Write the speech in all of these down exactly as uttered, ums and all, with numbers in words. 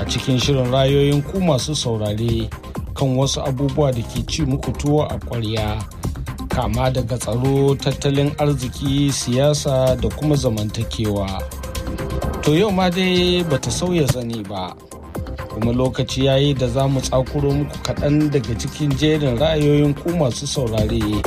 a cikin shirin rayoyin ku masu saurare kan wasu abubuwa da ke ci muku tuwo a ƙwarya, kama daga tsaro, tattalin arziki, siyasa da kuma zamantakewa. To yau ma dai bata sauya zani ba, kuma lokaci yayi da za mu tsakuro muku kaɗan daga cikin jerin ra'ayoyin ku masu saurare.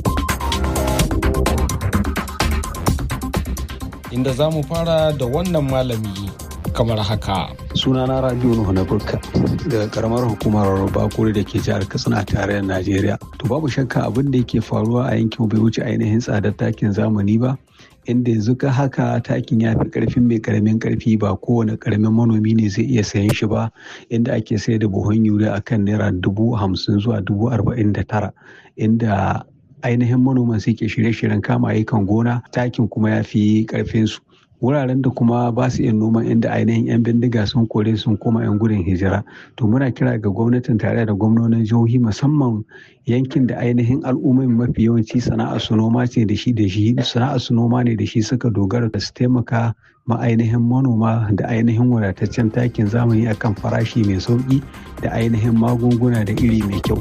Inda za mu fara da wannan malami kamar haka. Sunana Rabiu Nuhu na Burka daga karamar hukumar Bakuri da ke jihar Katsina a tarayyar Najeriya. To babu shakka abin da yake faruwa a yankin bai wuce ainihin tsadar takin zamani ba, inda yanzu ka haka takin ya fi karfin mai karamin karfi, ba kowane karamin manomi ne zai iya sayan shi ba, inda ake sayar da buhun yuriya akan naira dubu hamsin zuwa dubu arba'in da tara, inda ainihin manoman suke shirye-shiryen kama ayyukan gona, takin kuma ya fi karfinsu. Wuraren da kuma ba su iya noman, inda ainihin 'yan bindiga sun kore sun koma 'yan gudun hijira. To muna kira ga gwamnatin tare da gwamnonin jihohi, musamman yankin da ainihin al'ummai mafi yawanci sana'a su noma ce da shi da shi sana'a su noma ne da shi suka dogara, da su taimaka ma ainihin manoma da ainihin wadataccen takin zamani akan farashi mai sauki da ainihin magunguna da iri mai kyau.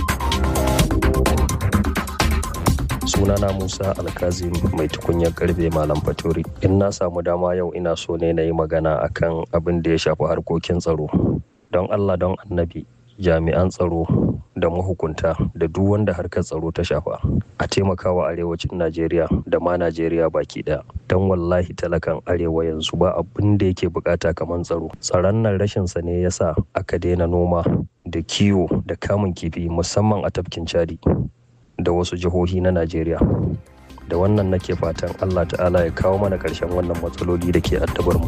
Sunana Musa Alkazim mai tukunyar karfe Malam Fatori. In na samu dama yau ina so ne na yi magana akan abin da ya shafi harkokin tsaro. Don Allah don Annabi, jami'an tsaro da mahukunta da duk wanda harkar tsaro ta shafa a taimakawa arewacin Najeriya da ma Najeriya baki daya. Don wallahi talakan arewa yanzu ba abin da yake bukata kamar tsaro. Tsaron nan rashin sa ne yasa aka daina noma da kiwo da kamun kifi, musamman a tafkin Chadi da wasu jihohi na Najeriya. Da wannan nake fatan Allah ta'ala ya kawo mana ƙarshen wannan matsaloli da ke addabar mu.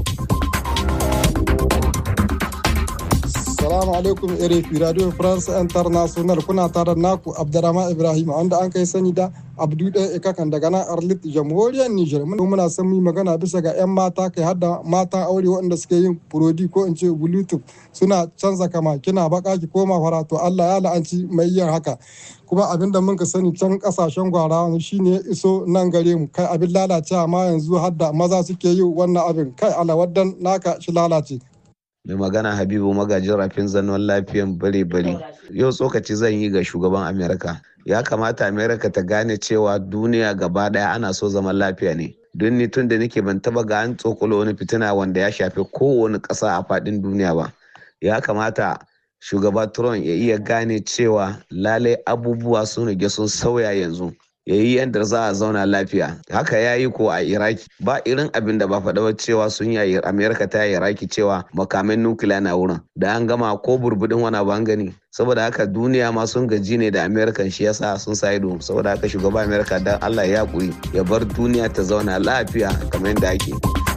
Assalamu alaikum R F I Radio France International, kuna tare naku Abdurrahman Ibrahim wanda an kai sani da Abdu ɗaya Ikakan daga nan Arlit Jamhuriyar Niger. Mun muna son mu magana bisa ga 'yan mata, kai har da matan aure waɗanda suke yin burodi ko in ce bluetooth, suna canza kama, kina baka ki koma fara. To Allah ya la'anci mai yin haka. Kuma abin da mun ka sani can kasashen gwarawa shine iso nan gare mu, kai abin lalacewa ma yanzu har da maza suke yi wannan abin. Kai Allah waddan naka shi lalace. Mai magana Habibu magajin rafin zanon lafiyan bare-bare. Yau tsokaci zan yi ga shugaban Amerika. Ya kamata Amerika ta gane cewa duniya gaba daya ana so zaman lafiya ne. Don ni tun da nake ban taba ga an tsokolo wani fitina wanda ya shafi kowane ƙasa a faɗin duniya ba. Ya kamata shugaba Trump ya iya gane cewa lalai abubuwa sun rage sun sauya yanzu. Ya yi yadda za a zauna lafiya. Haka ya yi ko a Iraki. Ba irin abin da ba faɗa cewa sun yi Amerika ta yi Iraki cewa makamin nukiliya na wurin. Da an gama ko burbudin wani ban gani. Saboda haka duniya ma sun gaji ne da Amerikan, shi yasa sun sa ido. Saboda haka shugaba Amerika dan Allah ya kuri ya bar duniya ta zauna lafiya kamar yadda ake.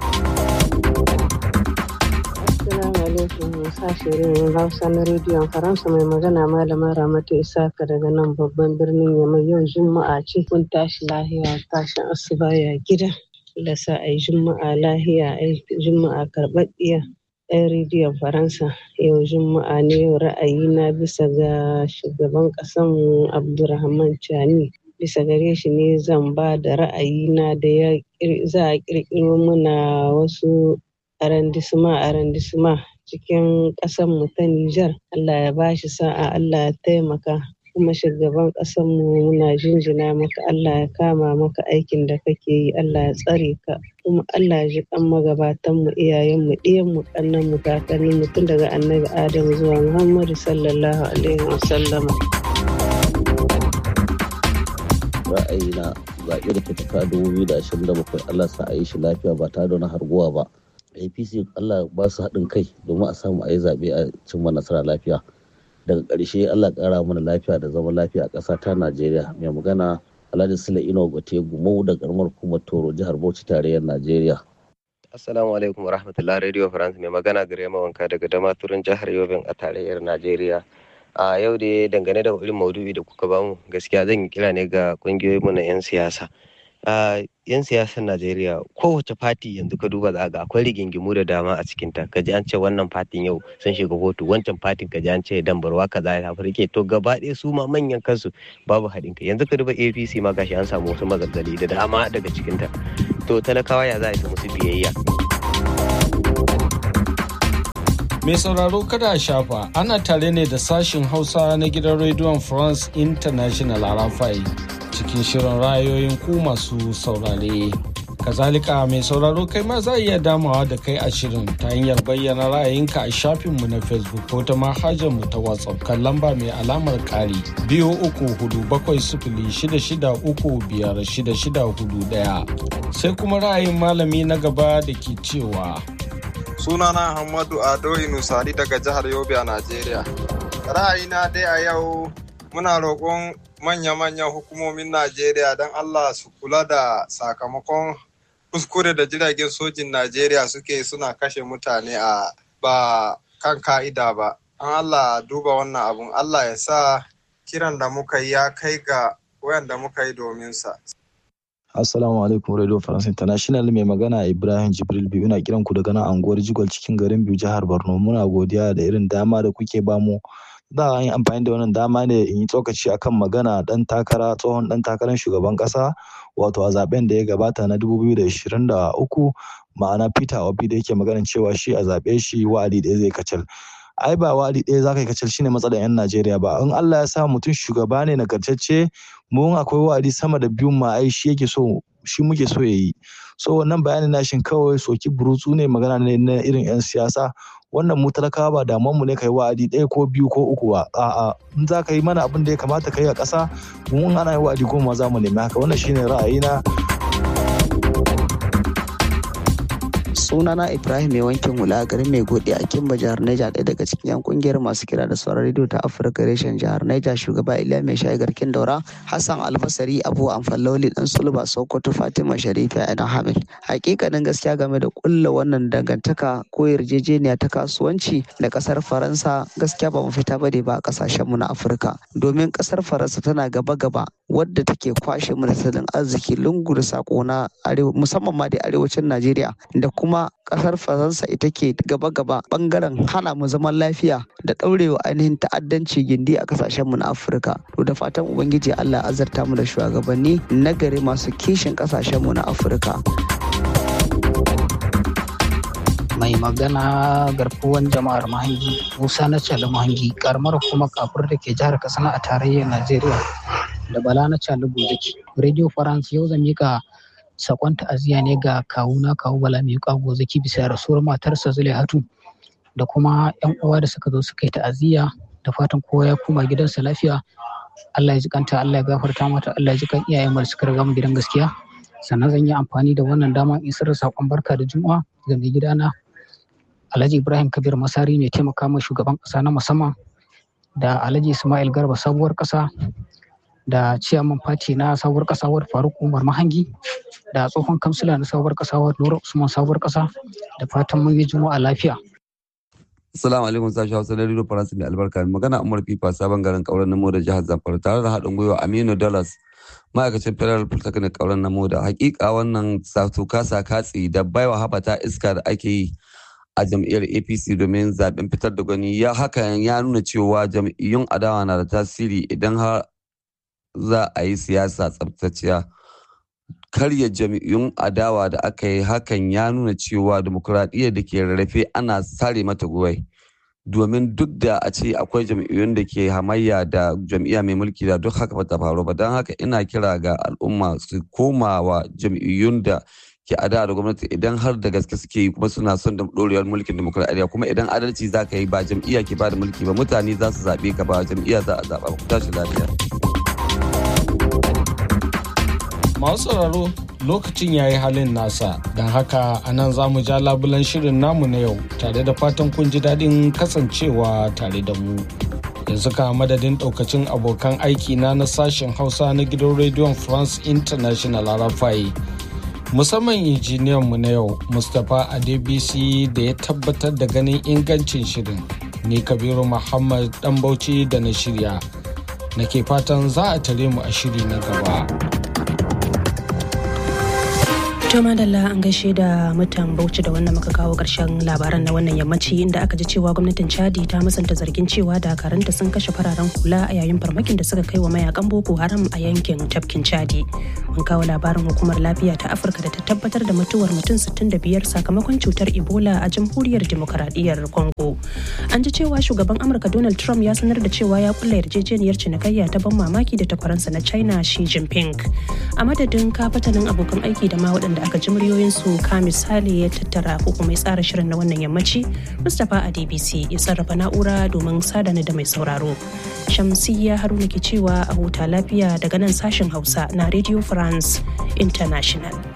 Sashen Hausa na rediyon Faransa, mai magana Malama Ramatu Isaka daga nan babban birnin Yamai. Yau Juma'a ce, kun tashi lahiya, tashin asuba ya gida. Allah sa a yi Juma'a lahiya, a yi Juma'a karɓaɗɗiya. Ɗan rediyon Faransa, yau Juma'a ne, yau ra'ayina bisa ga shugaban ƙasanmu Abdurrahman Chani. Bisa gare shi ne zan ba da ra'ayina da ya za a ƙirƙiro mana wasu arandisma arandisma cikin ƙasarmu ta Nijar. Allah ya ba shi sa'a, Allah ya taimaka. Kuma shugaban ƙasarmu muna jinjina maka, Allah ya kama maka aikin da kake yi, Allah ya tsare ka. Kuma Allah ya ji kan magabatanmu, iyayenmu, ɗiyanmu, ƙannenmu, kakanninmu, tun daga annabi Adam zuwa Muhammadu sallallahu alaihi wasallama. Ra'ayina zaɓe da ke tafiya dubu biyu da ashirin da bakwai, Allah sa a yi shi lafiya ba tare da wani harguwa ba. A P C Allah ba su haɗin kai domin a samu a yi zaɓe a cimma nasara lafiya. Daga ƙarshe Allah ƙara mana lafiya da zaman lafiya a ƙasa ta Najeriya. Mai magana Alhaji Sule Ino Gote Gumau da ƙaramar hukumar Toro, jihar Bauchi, tarayyar Najeriya. Assalamu alaikum wa rahmatullahi Radio France, mai magana gare mawanka daga Damaturin jihar Yobin a tarayyar Najeriya. A yau dai dangane da irin maudu'i da kuka bamu, gaskiya zan yi kira ne ga ƙungiyoyinmu na 'yan siyasa. yan siyasar Najeriya, kowace fati yanzu ka duba za ga akwai rigingimu da dama a cikinta. Ka ji an ce wannan fatin yau sun shiga kotu, wancan fatin ka ji an ce dambarwa kaza ya rike. To gaba ɗaya su ma manyan kansu babu haɗin kai. Yanzu ka duba A P C ma gashi an samu wasu mazazzali da dama daga cikinta. To talakawa ya za a yi musu biyayya. Mai sauraro kada a shafa ana tare ne da sashin Hausa na gidan rediyon France International Arafai cikin shirin ra'ayoyin ku masu saurare. Kazalika mai sauraro kai ma za a iya damawa da kai a shirin ta hanyar bayyana ra'ayinka a shafinmu na Facebook ko ta manhajarmu ta WhatsApp kan lamba mai alamar ƙari biyu uku hudu bakwai sifili shida shida uku biyar shida shida hudu ɗaya. Sai kuma ra'ayin malami na gaba da ke cewa. Sunana Hamadu Ado Inusari daga jihar Yobe a Najeriya. Ra'ayina dai a yau muna roƙon manya-manyan hukumomin Najeriya don Allah su kula da sakamakon kuskure da jiragen sojin Najeriya suke suna kashe mutane a ba kan ka'ida ba. An Allah duba wannan abun, Allah ya sa kiran da muka yi ya kai ga wayanda muka yi domin sa. Assalamu alaikum Radio France International, mai magana Ibrahim Jibril Biyu, ina kiran ku daga nan anguwar Jigwal cikin garin Biyu jihar Borno. Muna godiya da irin dama da kuke bamu. Da an yi amfani da wannan dama ne in yi tsokaci akan magana dan takara tsohon dan takarar shugaban kasa wato a zaben da ya gabata na dubu biyu da ashirin da uku, ma'ana Peter Obi da yake magana cewa shi a zabe shi wa'adi ɗaya zai kacal. Ai ba wa'adi ɗaya za ka yi kacal shine matsalar 'yan Najeriya ba. In Allah ya sa mutum shugaba ne nagartacce, mun akwai wa'adi sama da biyun ma ai shi yake so shi muke so ya yi. So wannan bayanin nashin kawai soki burutsu ne, magana ne na irin 'yan siyasa. Wannan mu talakawa ba damuwan mu ne kai wa'adi ɗaya ko biyu ko uku ba. A'a, in za ka yi mana abin da ya kamata ka yi a ƙasa, mun ana yi wa'adi goma za mu nemi haka. Wannan shine ra'ayina. Sunana Ibrahim mai wankin hula garin mai godi a Kimba jihar Niger, ɗaya daga cikin yan kungiyar masu kira da sauran rediyo ta Afirka reshen jihar Niger. Shugaba Iliya mai shayi garkin daura, Hassan Albasari, Abu Amfalloli, Dan Sulba Sokoto, Fatima Sharifa Adam Hamid. Hakikanin gaskiya game da kulla wannan dangantaka ko yarjejeniya ta kasuwanci da kasar Faransa, gaskiya ba mu fita bane ba a kasashen mu na Afirka, domin kasar Faransa tana gaba gaba wadda take kwashe mu da tattalin arziki lungu da sako na arewa, musamman ma da arewacin Najeriya, da kuma kasar Faransa ita ke gaba-gaba bangaren hana mu zaman lafiya da ɗaurewa ainihin ta'addanci gindi a kasashen mu na Afirka. To da fatan Ubangiji Allah ya azarta mu da shugabanni nagari masu kishin kasashen mu na Afirka. Mai magana garkuwan jama'ar Mahangi, Musa na Cali Mahangi, karamar hukumar kafur da ke jihar Katsina a tarayyar Najeriya, da Bala na Cali Gozaki. Radio France yau zan mika sakon ta'aziyya ne ga kawuna kawu Bala mai kago zaki bisa rasuwar matarsa Zulaihat, da kuma yan uwa da suka zo suka yi ta'aziyya, da fatan kowa ya koma gidansa lafiya. Allah ya ji kanta, Allah ya gafarta mata, Allah ya ji kan iyayen mu da suka riga mu gidan gaskiya. Sannan zan yi amfani da wannan dama in isar da sakon barka da Juma'a ga mai gidana Alhaji Ibrahim Kabir Masari, mai taimaka ma shugaban kasa na musamman, da Alhaji Ismail Garba sabuwar kasa, da ciyaman fati na sabuwar kasa Wad Faruk Umar Mahangi, da tsohon kamsila na sabuwar kasa Wad Nura Usman sabuwar kasa. Da fatan mun yi Juma'a lafiya. Assalamu alaikum, sashi Hausa na Radio France mai albarka. Magana Umar Fifa, sabon garin Kauran Namo da jihar Zamfara, tare da haɗin gwiwa Aminu Dollars, ma'aikacin Federal Polytechnic Kauran Namo. Da hakika wannan sato kasa katsi da baiwa habata iska da ake yi a jam'iyyar A P C domin zaben fitar da gwani, ya hakan ya nuna cewa jam'iyyun adawa na da tasiri idan har za a yi siyasa tsabtacciya. Karya jam'iyyun adawa da aka yi hakan ya nuna cewa demokuraɗiyyar da ke rarrafe ana sare mata guwai, domin duk da a ce akwai jam'iyyun da ke hamayya da jam'iyya mai mulki da duk haka bata faru ba. Don haka ina kira ga al'umma su koma wa jam'iyyun da ke adawa da gwamnati idan har da gaske suke yi kuma suna son dorewar mulkin demokuraɗiyya, kuma idan adalci za ka yi ba jam'iyya ke ba da mulki ba, mutane za su zaɓe ka ba jam'iyya za a zaɓa. Ku tashi lafiya. Masu sauraro, lokacin ya yi halin nasa, don haka a nan za mu ja labulan shirin namu na yau, tare da fatan kun ji daɗin kasancewa tare da mu. Yanzu ka madadin ɗaukacin abokan aiki na na sashen Hausa na gidan rediyon France International Arafai, musamman injiniyan mu na yau Mustapha Adebisi da ya tabbatar da ganin ingancin shirin. Ni Kabiru Muhammad Dan Bauchi da na shirya nake fatan za a tare mu a shiri na gaba. To madalla an gaishe da mutan Bauchi da wannan muka kawo ƙarshen labaran na wannan yammaci inda aka ji cewa gwamnatin Chadi ta musanta zargin cewa dakaranta sun kashe fararen hula a yayin farmakin da suka kai wa mayakan Boko Haram a yankin tafkin Chadi. Mun kawo labarin hukumar lafiya ta Afirka da ta tabbatar da mutuwar mutum sittin da biyar sakamakon cutar Ebola a jamhuriyar demokaradiyyar Congo. An ji cewa shugaban Amurka Donald Trump ya sanar da cewa ya kulla yarjejeniyar cinikayya ta ban mamaki da takwaransa na China Xi Jinping. A madadin kafatanin abokan aiki da ma waɗanda aka ji muryoyinsu ka misali ya tattara ko kuma ya tsara shirin na wannan yammaci Mustapha a D B C ya sarrafa na'ura domin sadana da mai sauraro. Shamsiyya Haruna ke cewa a huta lafiya daga nan sashen Hausa na Radio France International.